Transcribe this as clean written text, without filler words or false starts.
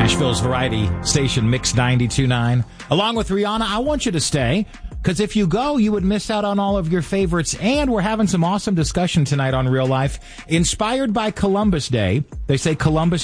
Nashville's variety station, Mix 92.9. Along with Rihanna, I want you to stay, because if you go, you would miss out on all of your favorites. And we're having some awesome discussion tonight on Real Life, inspired by Columbus Day. They say Columbus